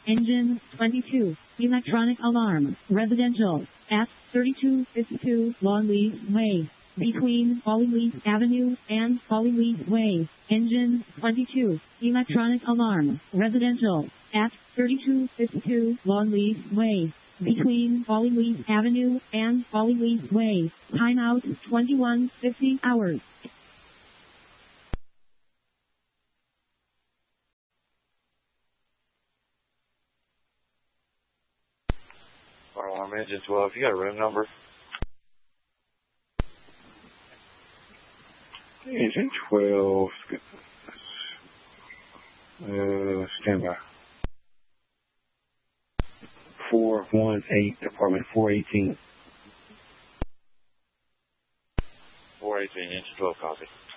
Engine 22. Electronic alarm. Residential. At 3252 Longleaf Way. Between Fallingleaf Avenue and Fallingleaf Way. Engine 22. Electronic alarm. Residential. At 3252 Longleaf Way. Between Fallingleaf Avenue and Fallingleaf Way. Timeout 21:50 hours. Fire alarm engine 12. You got a room number? Engine 12. Standby. 418, apartment 418. 418, engine 12, copy.